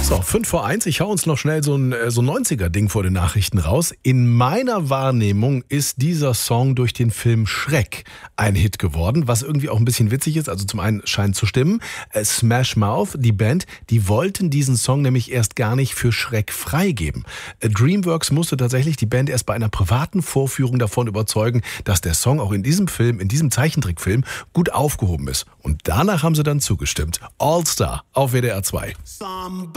So, 5 vor 1. Ich hau uns noch schnell so ein 90er-Ding vor den Nachrichten raus. In meiner Wahrnehmung ist dieser Song durch den Film Shrek ein Hit geworden, was irgendwie auch ein bisschen witzig ist. Also zum einen scheint zu stimmen. Smash Mouth, die Band, die wollten diesen Song nämlich erst gar nicht für Shrek freigeben. DreamWorks musste tatsächlich die Band erst bei einer privaten Vorführung davon überzeugen, dass der Song auch in diesem Film, in diesem Zeichentrickfilm, gut aufgehoben ist. Und danach haben sie dann zugestimmt. All Star auf WDR 2.